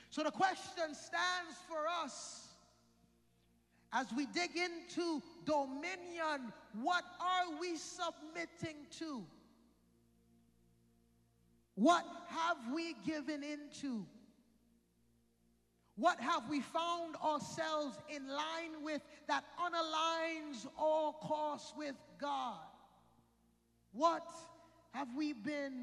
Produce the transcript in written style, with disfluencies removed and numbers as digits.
So the question stands for us as we dig into dominion. What are we submitting to? What have we given into? What have we found ourselves in line with that unaligns all course with God? What have we been